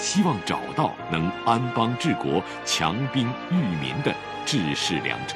希望找到能安邦治国、强兵育民的治世良臣。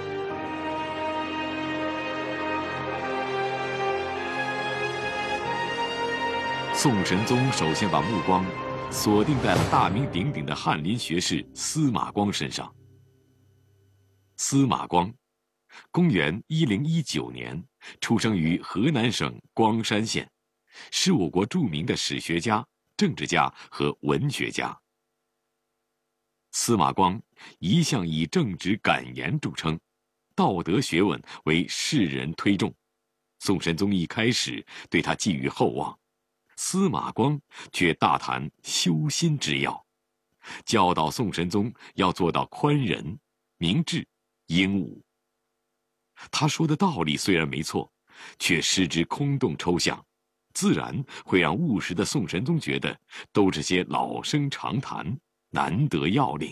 宋神宗首先把目光锁定在了大名鼎鼎的翰林学士司马光身上。司马光，公元1019年出生于河南省光山县，是我国著名的史学家、政治家和文学家。司马光一向以正直敢言著称，道德学问为世人推重。宋神宗一开始对他寄予厚望，司马光却大谈修心之要，教导宋神宗要做到宽仁、明智、英武。他说的道理虽然没错，却失之空洞抽象，自然会让务实的宋神宗觉得都是些老生常谈，难得要领。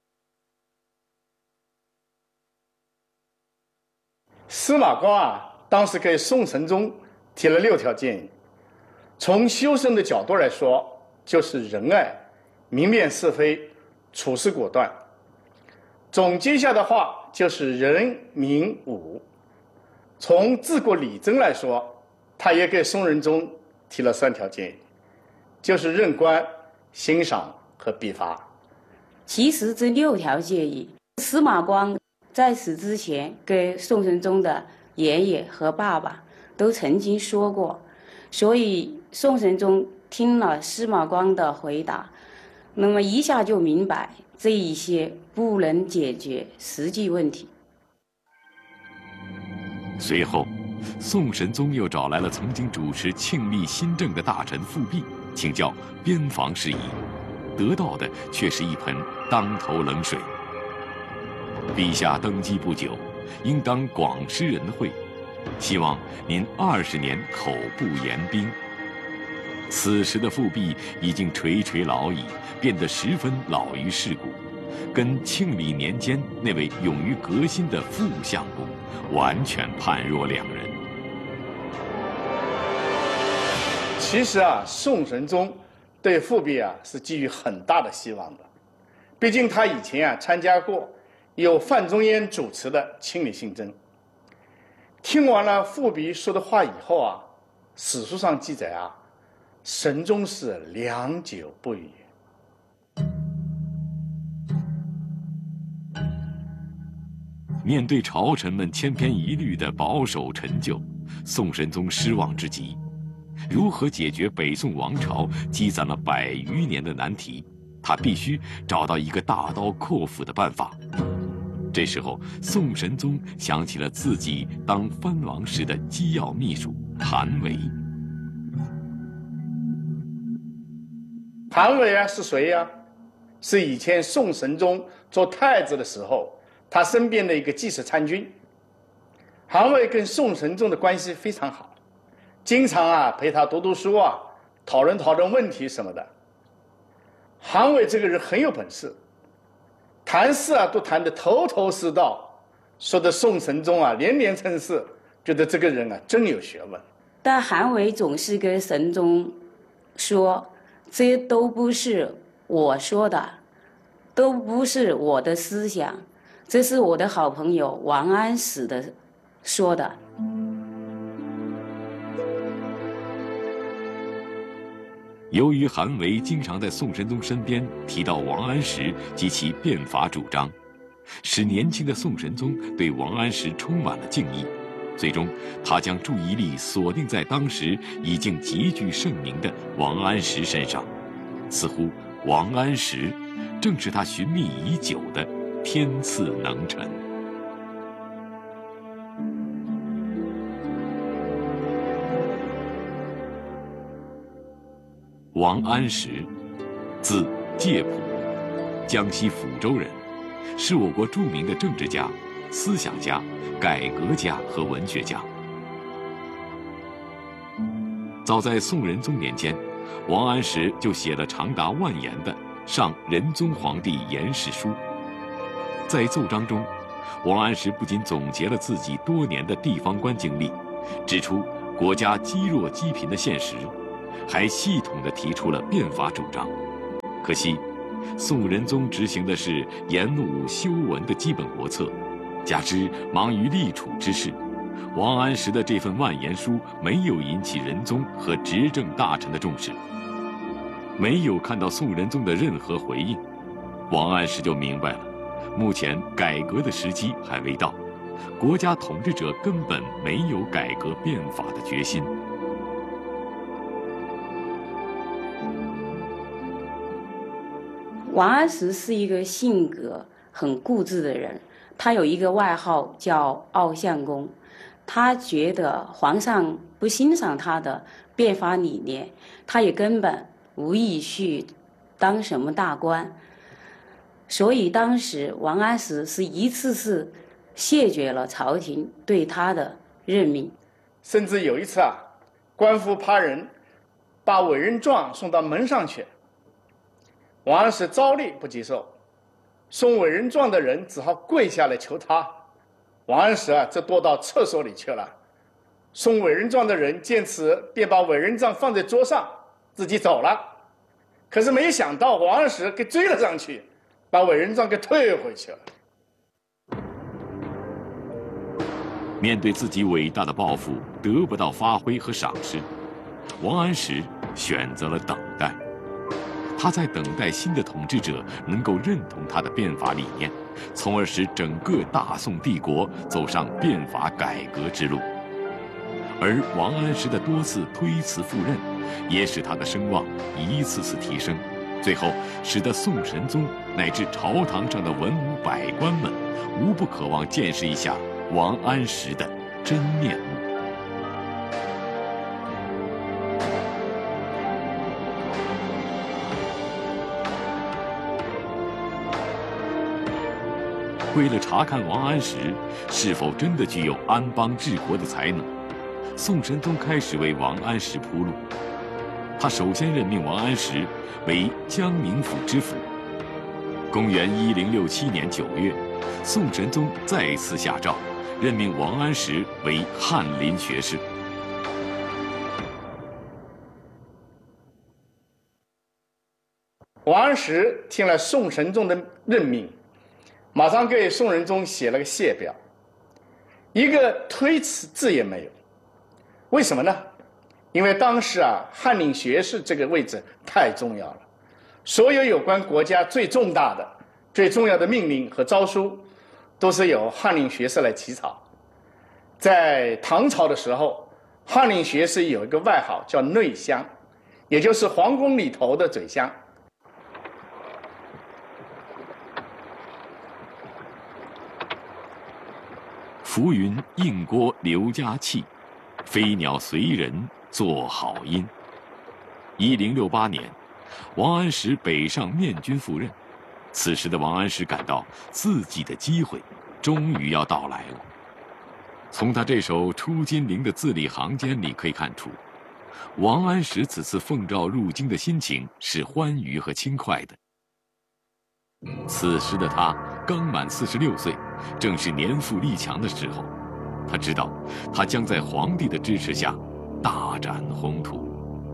司马光当时给宋神宗提了6条建议。从修身的角度来说，就是仁爱、明辨是非、处事果断。总结下的话就是仁、明、武。从治国理政来说，他也给宋仁宗提了3条建议，就是任官、欣赏和必罚。 其实这6条建议，司马光在此之前给宋神宗的爷爷和爸爸都曾经说过，所以宋神宗听了司马光的回答，那么一下就明白这一些不能解决实际问题。 随后，宋神宗又找来了曾经主持庆历新政的大臣富弼，请教边防事宜，得到的却是一盆当头冷水。陛下登基不久，应当广施仁惠，希望您20年口不言兵。此时的富弼已经垂垂老矣，变得十分老于世故，跟庆历年间那位勇于革新的副相公完全判若两人。 其实宋神宗对富弼是寄予很大的希望的，毕竟他以前参加过由范仲淹主持的庆历新政。听完了富弼说的话以后史书上记载神宗是良久不语。 面对朝臣们千篇一律的保守陈旧，宋神宗失望之极。如何解决北宋王朝积攒了100余年的难题，他必须找到一个大刀阔斧的办法。这时候，宋神宗想起了自己当藩王时的机要秘书韩维。 韩维是谁呀？是以前宋神宗做太子的时候，他身边的一个记事参军。韩维跟宋神宗的关系非常好，经常陪他读书讨论问题什么的。韩维这个人很有本事，谈事都谈得头头是道，说的宋神宗连连称是，觉得这个人真有学问。 但韩维总是跟神宗说，这都不是我说的，都不是我的思想，这是我的好朋友王安石说的。 由于韩维经常在宋神宗身边提到王安石及其变法主张，使年轻的宋神宗对王安石充满了敬意。最终，他将注意力锁定在当时已经极具盛名的王安石身上，似乎王安石正是他寻觅已久的天赐能臣。王安石，字介甫，江西抚州人，是我国著名的政治家、思想家、改革家和文学家。早在宋仁宗年间，王安石就写了长达10000言的《上仁宗皇帝言事书》。在奏章中，王安石不仅总结了自己多年的地方官经历，指出国家积弱积贫的现实，还系统地提出了变法主张。 可惜，宋仁宗执行的是严武修文的基本国策，加之忙于立储之事，王安石的这份万言书没有引起仁宗和执政大臣的重视。没有看到宋仁宗的任何回应，王安石就明白了，目前改革的时机还未到，国家统治者根本没有改革变法的决心。 王安石是一个性格很固执的人，他有一个外号叫傲相公。他觉得皇上不欣赏他的变法理念，他也根本无意去当什么大官。所以当时王安石是一次次谢绝了朝廷对他的任命。 甚至有一次官府派人把委任状送到门上去，王安石照例不接受，送委任状的人只好跪下来求他。王安石则躲到厕所里去了。送委任状的人见此，便把委任状放在桌上，自己走了。可是没想到王安石给追了上去，把委任状给退回去了。 面对自己伟大的抱负得不到发挥和赏识，王安石选择了等待。他在等待新的统治者能够认同他的变法理念，从而使整个大宋帝国走上变法改革之路。而王安石的多次推辞赴任，也使他的声望一次次提升，最后使得宋神宗乃至朝堂上的文武百官们无不渴望见识一下王安石的真面目。为了查看王安石是否真的具有安邦治国的才能，宋神宗开始为王安石铺路。他首先任命王安石为江宁府知府。公元1067年9月，宋神宗再次下诏，任命王安石为翰林学士。 王安石听了宋神宗的任命，马上给宋仁宗写了个谢表，一个推辞字也没有。为什么呢？因为当时翰林学士这个位置太重要了，所有有关国家最重大的、最重要的命令和诏书，都是由翰林学士来起草。在唐朝的时候，翰林学士有一个外号叫内相，也就是皇宫里头的嘴香。 浮云映郭刘家气，飞鸟随人作好音。1068年，王安石北上面军赴任。此时的王安石感到自己的机会终于要到来了。从他这首出金陵的字里行间里可以看出，王安石此次奉诏入京的心情是欢愉和轻快的。此时的他刚满46岁，正是年富力强的时候。他知道，他将在皇帝的支持下大展宏图。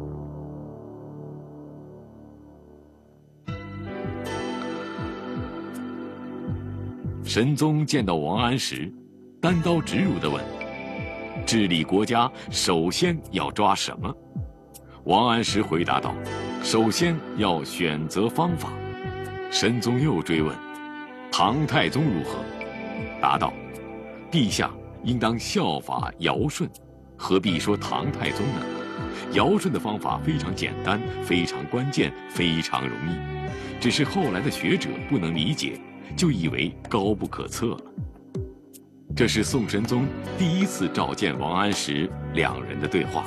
神宗见到王安石，单刀直入地问：“治理国家首先要抓什么？”王安石回答道：“首先要选择方法。”神宗又追问：“唐太宗如何？”答道：“陛下应当效法尧舜，何必说唐太宗呢？尧舜的方法非常简单，非常关键，非常容易，只是后来的学者不能理解，就以为高不可测了。”这是宋神宗第一次召见王安石两人的对话。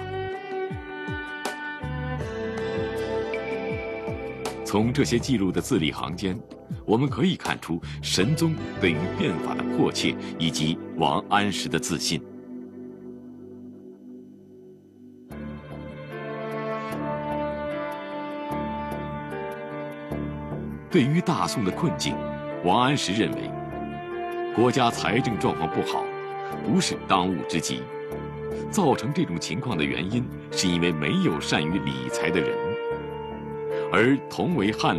从这些记录的字里行间，我们可以看出神宗对于变法的迫切，以及王安石的自信。对于大宋的困境，王安石认为，国家财政状况不好，不是当务之急。造成这种情况的原因，是因为没有善于理财的人。而同为翰